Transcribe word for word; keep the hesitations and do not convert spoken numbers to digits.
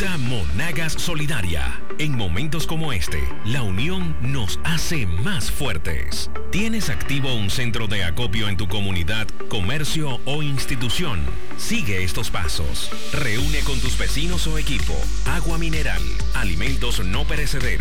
Empresa Monagas Solidaria. En momentos como este, la unión nos hace más fuertes. ¿Tienes activo un centro de acopio en tu comunidad, comercio o institución? Sigue estos pasos. Reúne con tus vecinos o equipo agua mineral, alimentos no perecederos,